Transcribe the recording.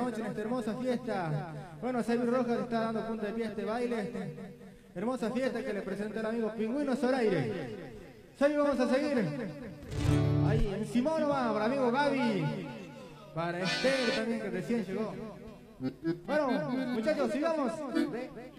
noche en esta hermosa fiesta. Bueno, Xavier Rojas le está dando punta de pie a este baile. Hermosa fiesta que le presenta el amigo Pingüino Zoraire. Xavi, vamos a seguir. Ahí, encima nomás, para el amigo Gaby. Para Esther también, que recién llegó. Bueno, muchachos, sigamos.